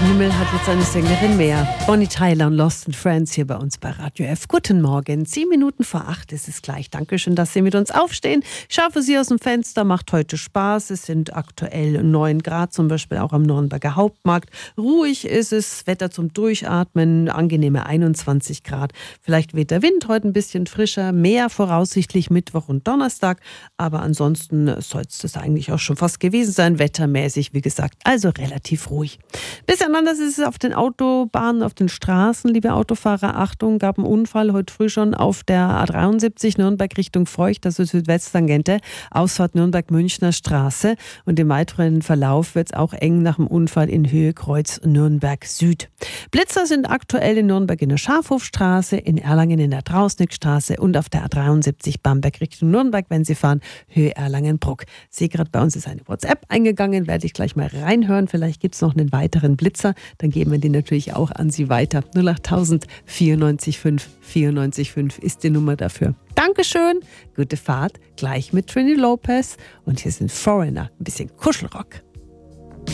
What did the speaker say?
Himmel hat jetzt eine Sängerin mehr. Bonnie Tyler und Lost in Friends hier bei uns bei Radio F. Guten Morgen, 7:10 ist es gleich. Dankeschön, dass Sie mit uns aufstehen. Ich schaue für Sie aus dem Fenster, macht heute Spaß. Es sind aktuell 9 Grad, zum Beispiel auch am Nürnberger Hauptmarkt. Ruhig ist es, Wetter zum Durchatmen, angenehme 21 Grad. Vielleicht weht der Wind heute ein bisschen frischer, mehr voraussichtlich Mittwoch und Donnerstag. Aber ansonsten soll es das eigentlich auch schon fast gewesen sein, wettermäßig, wie gesagt. Also relativ ruhig. Bisschen anders ist es auf den Autobahnen, auf den Straßen, liebe Autofahrer. Achtung, gab einen Unfall heute früh schon auf der A73 Nürnberg Richtung Feucht, also Südwesttangente, Ausfahrt Nürnberg-Münchner Straße. Und im weiteren Verlauf wird es auch eng nach dem Unfall in Höhe Kreuz Nürnberg Süd. Blitzer sind aktuell in Nürnberg in der Schafhofstraße, in Erlangen in der Trausnickstraße und auf der A73 Bamberg Richtung Nürnberg, wenn Sie fahren, Höhe Erlangen-Bruck. Ich sehe gerade, bei uns ist eine WhatsApp eingegangen, werde ich gleich mal reinhören. Vielleicht gibt es noch einen weiteren Blitzer, dann geben wir den natürlich auch an Sie weiter. 08000 94 5 94 5 ist die Nummer dafür. Dankeschön, gute Fahrt, gleich mit Trini Lopez und hier sind Foreigner, ein bisschen Kuschelrock.